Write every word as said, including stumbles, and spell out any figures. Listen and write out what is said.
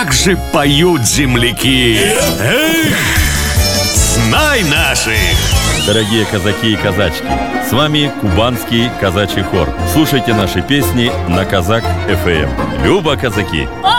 Как же поют земляки! Эх, знай наших! Дорогие казаки и казачки, с вами Кубанский казачий хор. Слушайте наши песни на Казак эф эм. Люба, казаки!